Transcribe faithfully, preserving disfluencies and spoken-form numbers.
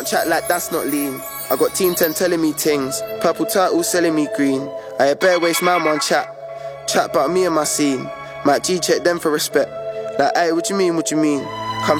Chat like that's not lean. I got Team ten telling me things. Purple turtle selling me green. I a bare waist man one chat. Chat about me and my scene. Might G check them for respect. Like, hey, what you mean, what you mean?